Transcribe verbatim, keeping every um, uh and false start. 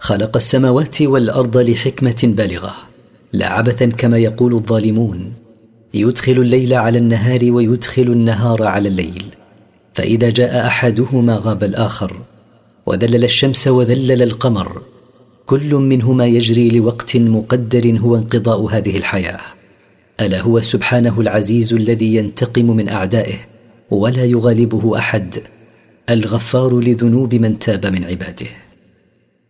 خلق السماوات والأرض لحكمة بالغة، لا عبثا كما يقول الظالمون، يدخل الليل على النهار ويدخل النهار على الليل، فإذا جاء أحدهما غاب الآخر، وذلل الشمس وذلل القمر، كل منهما يجري لوقت مقدر هو انقضاء هذه الحياة. ألا هو سبحانه العزيز الذي ينتقم من أعدائه ولا يغالبه أحد، الغفار لذنوب من تاب من عباده.